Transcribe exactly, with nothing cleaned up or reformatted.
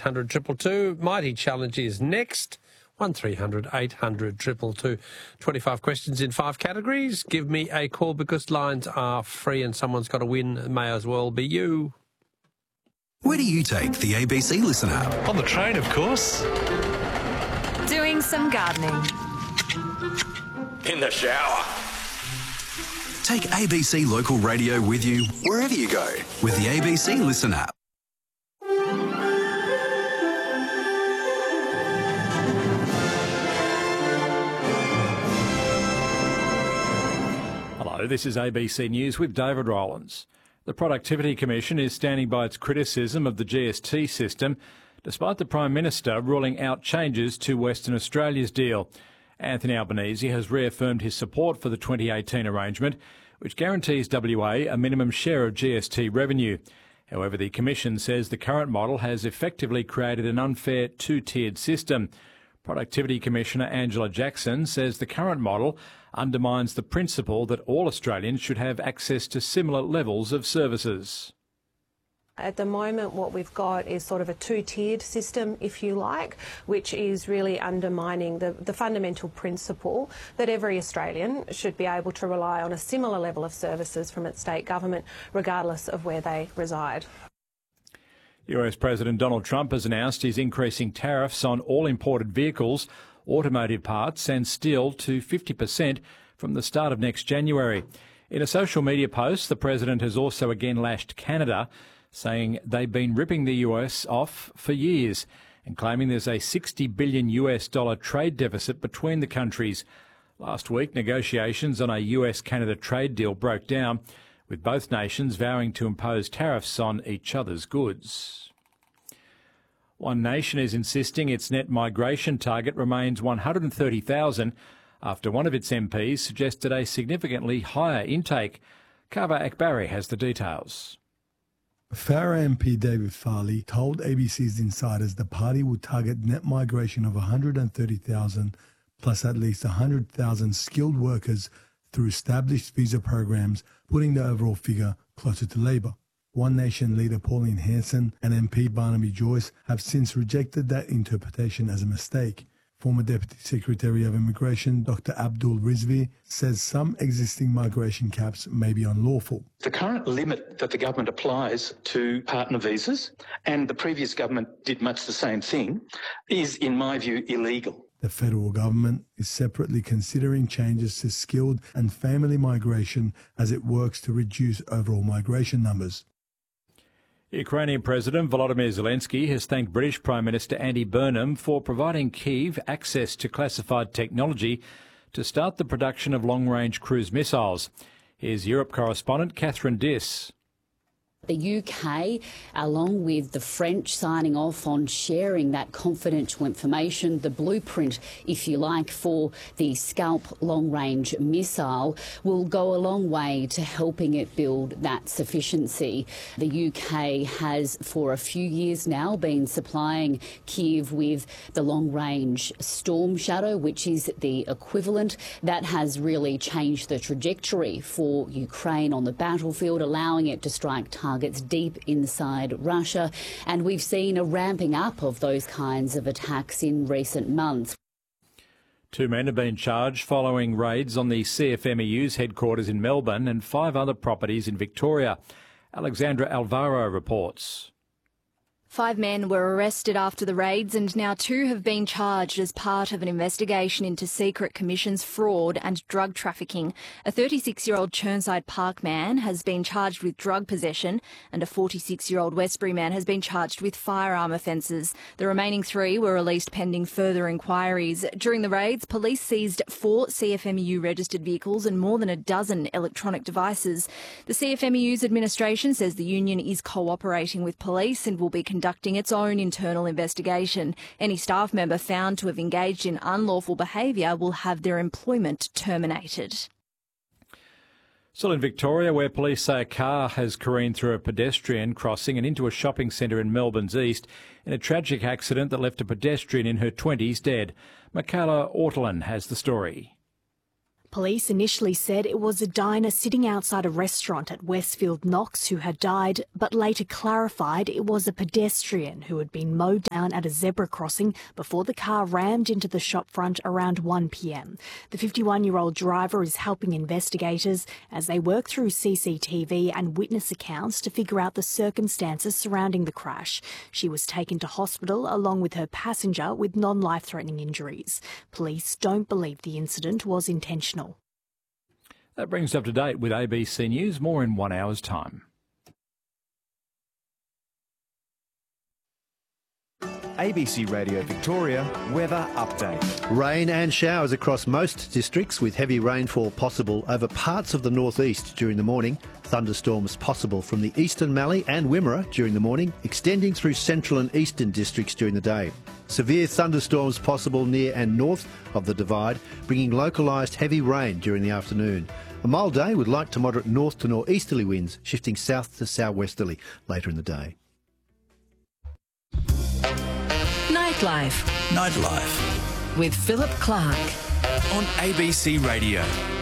hundred two two two. Mighty Challenge is next. one three hundred eight hundred two two two. twenty-five questions in five categories. Give me a call because lines are free and someone's got to win. It may as well be you. Where do you take the A B C Listen app? On the train, of course. Doing some gardening. In the shower. Take A B C Local Radio with you wherever you go with the A B C Listen app. Hello, this is A B C News with David Rowlands. The Productivity Commission is standing by its criticism of the G S T system, despite the Prime Minister ruling out changes to Western Australia's deal. Anthony Albanese has reaffirmed his support for the twenty eighteen arrangement, which guarantees W A a minimum share of G S T revenue. However, the Commission says the current model has effectively created an unfair two-tiered system. Productivity Commissioner Angela Jackson says the current model undermines the principle that all Australians should have access to similar levels of services. At the moment, what we've got is sort of a two-tiered system, if you like, which is really undermining the, the fundamental principle that every Australian should be able to rely on a similar level of services from its state government, regardless of where they reside. U S President Donald Trump has announced he's increasing tariffs on all imported vehicles, automotive parts and steel to fifty percent from the start of next January. In a social media post, the President has also again lashed Canada, saying they've been ripping the U S off for years and claiming there's a sixty billion U S dollar trade deficit between the countries. Last week, negotiations on a U S-Canada trade deal broke down, with both nations vowing to impose tariffs on each other's goods. One nation is insisting its net migration target remains one hundred thirty thousand after one of its M Ps suggested a significantly higher intake. Kava Akbari has the details. Farrer M P David Farley told A B C's Insiders the party would target net migration of one hundred thirty thousand plus at least one hundred thousand skilled workers through established visa programs, putting the overall figure closer to Labor. One Nation leader Pauline Hanson and M P Barnaby Joyce have since rejected that interpretation as a mistake. Former Deputy Secretary of Immigration Doctor Abdul Rizvi says some existing migration caps may be unlawful. The current limit that the government applies to partner visas, and the previous government did much the same thing, is, in my view, illegal. The federal government is separately considering changes to skilled and family migration as it works to reduce overall migration numbers. Ukrainian President Volodymyr Zelensky has thanked British Prime Minister Andy Burnham for providing Kyiv access to classified technology to start the production of long-range cruise missiles. Here's Europe correspondent Catherine Diss. The U K, along with the French, signing off on sharing that confidential information, the blueprint, if you like, for the Scalp long-range missile, will go a long way to helping it build that sufficiency. The U K has, for a few years now, been supplying Kyiv with the long-range Storm Shadow, which is the equivalent. That has really changed the trajectory for Ukraine on the battlefield, allowing it to strike targets targets deep inside Russia, and we've seen a ramping up of those kinds of attacks in recent months. Two men have been charged following raids on the C F M E U's headquarters in Melbourne and five other properties in Victoria. Alexandra Alvaro reports. Five men were arrested after the raids and now two have been charged as part of an investigation into Secret Commission's fraud and drug trafficking. A thirty-six-year-old Chirnside Park man has been charged with drug possession and a forty-six-year-old Westbury man has been charged with firearm offences. The remaining three were released pending further inquiries. During the raids, police seized four C F M E U registered vehicles and more than a dozen electronic devices. The C F M E U's administration says the union is cooperating with police and will be conducting conducting its own internal investigation. Any staff member found to have engaged in unlawful behaviour will have their employment terminated. Still in Victoria, where police say a car has careened through a pedestrian crossing and into a shopping centre in Melbourne's east in a tragic accident that left a pedestrian in her twenties dead. Michaela Ortolin has the story. Police initially said it was a diner sitting outside a restaurant at Westfield Knox who had died, but later clarified it was a pedestrian who had been mowed down at a zebra crossing before the car rammed into the shop front around one p m. The fifty-one-year-old driver is helping investigators as they work through C C T V and witness accounts to figure out the circumstances surrounding the crash. She was taken to hospital along with her passenger with non-life-threatening injuries. Police don't believe the incident was intentional. That brings us up to date with A B C News. More in one hour's time. A B C Radio Victoria weather update. Rain and showers across most districts with heavy rainfall possible over parts of the northeast during the morning. Thunderstorms possible from the eastern Mallee and Wimmera during the morning, extending through central and eastern districts during the day. Severe thunderstorms possible near and north of the Divide, bringing localised heavy rain during the afternoon. A mild day with light to moderate north to northeasterly winds, shifting south to southwesterly later in the day. Nightlife. Nightlife. With Philip Clark. On A B C Radio.